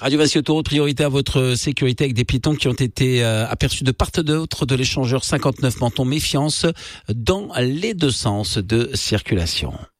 Radio Massy Autoroute, priorité à votre sécurité avec des piétons qui ont été aperçus de part et d'autre de l'échangeur 59 Menton. Méfiance dans les deux sens de circulation.